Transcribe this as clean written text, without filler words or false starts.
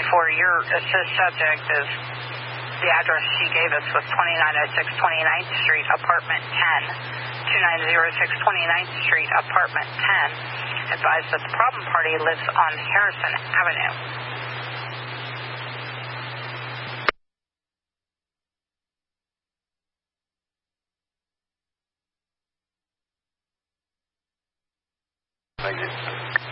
for your assist subject is the address she gave us was 2906 29th Street, Apartment 10. 2906 29th Street, Apartment 10. Advised that the problem party lives on Harrison Avenue. Thank you.